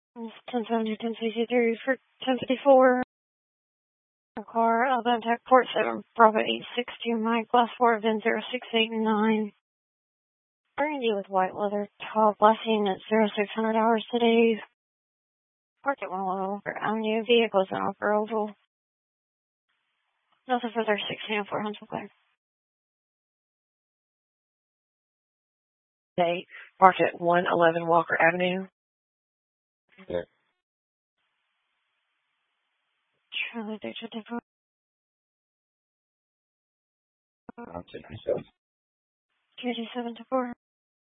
It's 1070, 1063 for 1054. Car, Alabama Tech, Port 7, Bravo 862, Mike, Glass 4, VIN 0689. Burgundy with white leather top, last seen at 0600 hours today. Parked at 111 Avenue, vehicles inoperable. Nothing further, 1604 Huntsville Bay. State, parked at 111 Walker Avenue. Yeah. Charlie Dixon, I'm taking myself. 227 to 4.